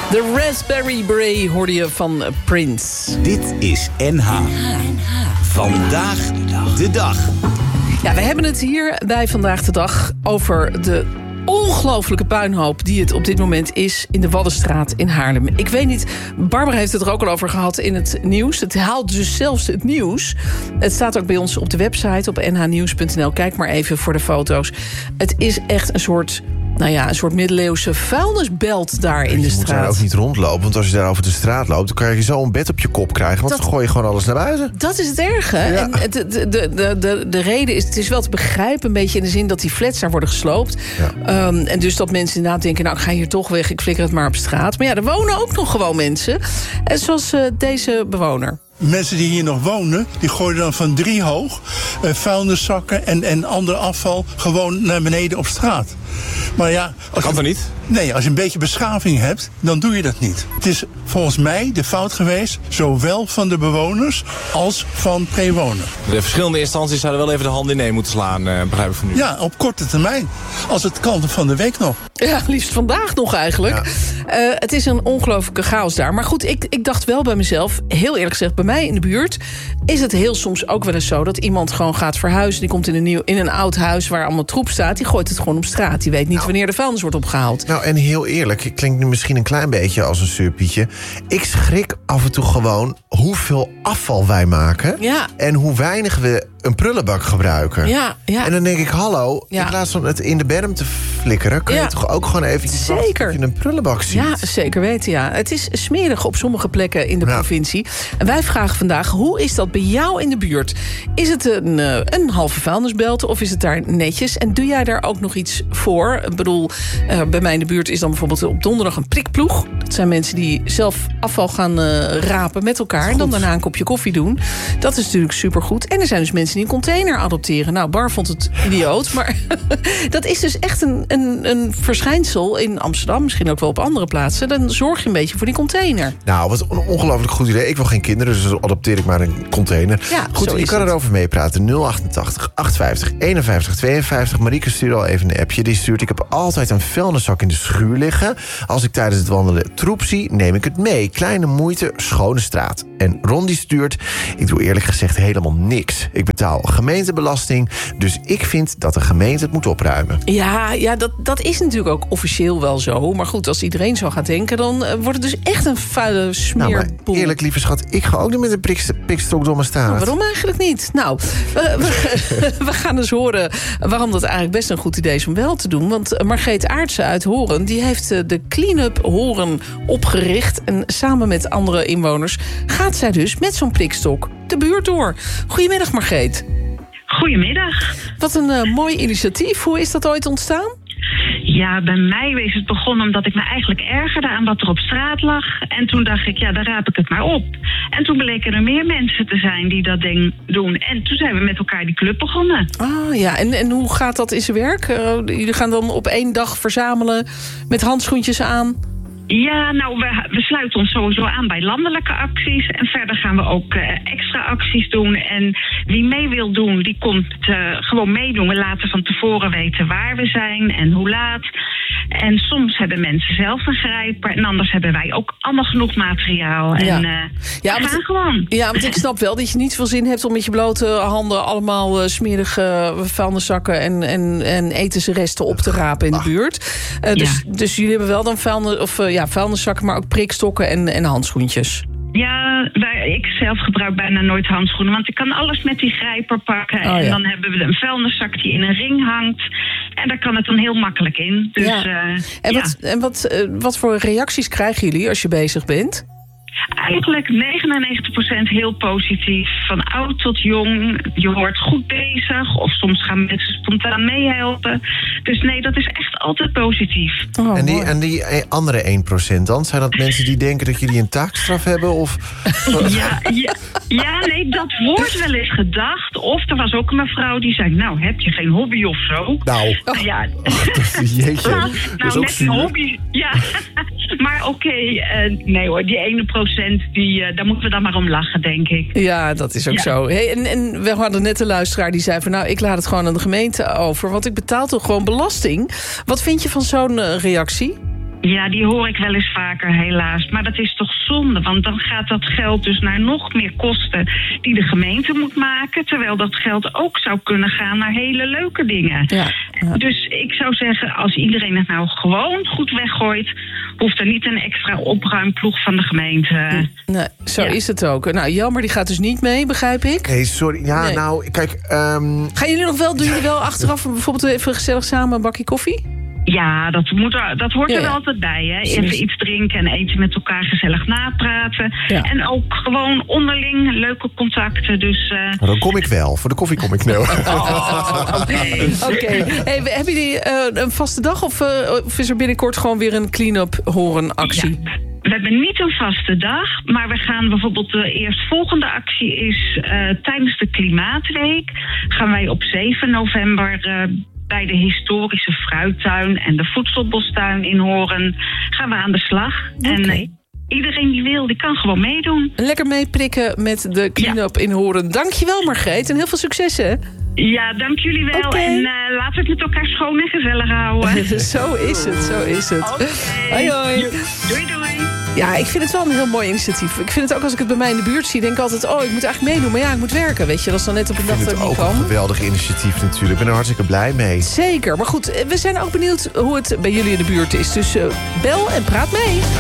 De Raspberry Beret hoorde je van Prince. Dit is NH. Vandaag de dag. Ja, we hebben het hier bij Vandaag de Dag over de ongelooflijke puinhoop die het op dit moment is in de Waddenstraat in Haarlem. Ik weet niet, Barbara heeft het er ook al over gehad in het nieuws. Het haalt dus zelfs het nieuws. Het staat ook bij ons op de website op nhnieuws.nl. Kijk maar even voor de foto's. Het is echt een soort middeleeuwse vuilnisbelt daar in de straat. Je moet daar ook niet rondlopen, want als je daar over de straat loopt, dan kan je zo een bed op je kop krijgen, want dan gooi je gewoon alles naar buiten. Dat is het erge. Ja. En de reden is, het is wel te begrijpen, een beetje in de zin dat die flats daar worden gesloopt. Ja. En dus dat mensen inderdaad denken, nou, ik ga hier toch weg, ik flikker het maar op straat. Maar ja, er wonen ook nog gewoon mensen. Zoals deze bewoner. Mensen die hier nog wonen, die gooien dan van 3 hoog vuilniszakken en ander afval gewoon naar beneden op straat. Maar ja, dat kan toch niet? Nee, als je een beetje beschaving hebt, dan doe je dat niet. Het is volgens mij de fout geweest, zowel van de bewoners als van pre-woner. De verschillende instanties zouden wel even de hand ineen moeten slaan, begrijp ik van u. Ja, op korte termijn. Als het kan, van de week nog. Ja, liefst vandaag nog eigenlijk. Ja. Het is een ongelofelijke chaos daar. Maar goed, ik dacht wel bij mezelf, heel eerlijk gezegd, bij mij in de buurt is het heel soms ook wel eens zo dat iemand gewoon gaat verhuizen. Die komt in een oud huis waar allemaal troep staat. Die gooit het gewoon op straat. Die weet niet wanneer de vuilnis wordt opgehaald. Nou, en heel eerlijk, ik klink nu misschien een klein beetje als een surpietje. Ik schrik af en toe gewoon hoeveel afval wij maken. Ja. En hoe weinig we een prullenbak gebruiken. Ja, ja. En dan denk ik, hallo, in plaats van het in de berm te flikkeren, kan je toch ook gewoon even in een prullenbak ziet. Ja, zeker weten, ja. Het is smerig op sommige plekken in de provincie. En wij vragen vandaag, hoe is dat bij jou in de buurt? Is het een halve vuilnisbelt of is het daar netjes? En doe jij daar ook nog iets voor? Ik bedoel, bij mij in de buurt is dan bijvoorbeeld op donderdag een prikploeg. Dat zijn mensen die zelf afval gaan rapen met elkaar. En dan daarna een kopje koffie doen. Dat is natuurlijk supergoed. En er zijn dus mensen die een container adopteren. Nou, Bar vond het idioot, maar dat is dus echt een verschijnsel in Amsterdam, misschien ook wel op andere plaatsen. Dan zorg je een beetje voor die container. Nou, wat een ongelooflijk goed idee. Ik wil geen kinderen, dus adopteer ik maar een container. Ja, goed, je kan erover meepraten. 088 850 51 52. Marieke stuurt al even een appje. Die stuurt, ik heb altijd een vuilniszak in de schuur liggen. Als ik tijdens het wandelen troep zie, neem ik het mee. Kleine moeite, schone straat. En Ron die stuurt, ik doe eerlijk gezegd helemaal niks. Ik betaal gemeentebelasting, dus ik vind dat de gemeente het moet opruimen. Ja, dat is natuurlijk ook officieel wel zo. Maar goed, als iedereen zo gaat denken, dan wordt het dus echt een vuile smeerboel. Nou, maar eerlijk, lieve schat, ik ga ook niet met een pikstok door mijn staart. Nou, waarom eigenlijk niet? Nou, we gaan dus horen waarom dat eigenlijk best een goed idee is om wel te doen. Want Margreet Aartsen uit Horen, die heeft de Clean-up Horen opgericht. En samen met andere inwoners gaat zij dus met zo'n prikstok de buurt door. Goedemiddag, Margreet. Goedemiddag. Wat een mooi initiatief. Hoe is dat ooit ontstaan? Ja, bij mij is het begonnen omdat ik me eigenlijk ergerde aan wat er op straat lag. En toen dacht ik, dan raap ik het maar op. En toen bleken er meer mensen te zijn die dat ding doen. En toen zijn we met elkaar die club begonnen. Ah ja, en hoe gaat dat in zijn werk? Jullie gaan dan op 1 dag verzamelen met handschoentjes aan? Ja, nou, we sluiten ons sowieso aan bij landelijke acties. En verder gaan we ook extra acties doen. En wie mee wil doen, die komt gewoon meedoen. We laten van tevoren weten waar we zijn en hoe laat. En soms hebben mensen zelf een grijper. En anders hebben wij ook allemaal genoeg materiaal. En we gaan gewoon. Ja, want ik snap wel dat je niet veel zin hebt om met je blote handen allemaal smerige vuilniszakken en etensresten op te rapen in de buurt. Dus jullie hebben wel dan vuilniszakken, maar ook prikstokken en handschoentjes. Ja, ik zelf gebruik bijna nooit handschoenen. Want ik kan alles met die grijper pakken. En dan hebben we een vuilniszak die in een ring hangt. En daar kan het dan heel makkelijk in. Dus, wat voor reacties krijgen jullie als je bezig bent? Eigenlijk 99% heel positief. Van oud tot jong. Je hoort goed bezig. Of soms gaan mensen spontaan meehelpen. Dus nee, dat is echt altijd positief. Oh, en die andere 1% dan? Zijn dat mensen die denken dat jullie een taakstraf hebben? Of... nee, dat wordt wel eens gedacht. Of er was ook een mevrouw die zei, nou, heb je geen hobby of zo? Nou, jeetje. Nou, net een hobby. Ja, maar oké, nee hoor, die 1%, daar moeten we dan maar om lachen, denk ik. Ja, dat is ook zo. Hey, en we hadden net een luisteraar die zei van, nou, ik laat het gewoon aan de gemeente over, want ik betaal toch gewoon belasting. Wat vind je van zo'n reactie? Ja, die hoor ik wel eens vaker, helaas. Maar dat is toch zonde, want dan gaat dat geld dus naar nog meer kosten die de gemeente moet maken, terwijl dat geld ook zou kunnen gaan naar hele leuke dingen. Ja. Dus ik zou zeggen, als iedereen het nou gewoon goed weggooit, hoeft er niet een extra opruimploeg van de gemeente. Nee, zo is het ook. Nou, Jelmer die gaat dus niet mee, begrijp ik? Nee, sorry. Ja, Nee. nou, kijk... Gaan jullie nog wel, doen jullie wel achteraf bijvoorbeeld even gezellig samen een bakje koffie? Ja, dat hoort er Ja. wel altijd bij, hè. Even iets drinken en eten met elkaar, gezellig napraten. Ja. En ook gewoon onderling leuke contacten. Dus, Maar dan kom ik wel. Voor de koffie kom ik nou. Oké. Hey, hebben jullie een vaste dag of is er binnenkort gewoon weer een clean-up horenactie? Ja. We hebben niet een vaste dag, maar we gaan bijvoorbeeld de eerstvolgende actie is tijdens de Klimaatweek. Gaan wij op 7 november bij de historische fruittuin en de voedselbostuin in Horen gaan we aan de slag. Okay. En iedereen die wil, die kan gewoon meedoen. Lekker meeprikken met de clean-up in Horen. Dankjewel Margreet en heel veel succes hè. Ja, dank jullie wel. Okay. En laten we het met elkaar schoon en gezellig houden. Zo is het, zo is het. Okay. Hoi hoi. Doei doei. Ja, ik vind het wel een heel mooi initiatief. Ik vind het ook als ik het bij mij in de buurt zie, denk ik altijd, ik moet eigenlijk meedoen. Maar ja, ik moet werken, weet je. Dat is dan net op een dag Ik dat vind ik het niet ook een kan. geweldig initiatief natuurlijk. Ik ben er hartstikke blij mee. Zeker, maar goed, we zijn ook benieuwd hoe het bij jullie in de buurt is. Dus bel en praat mee.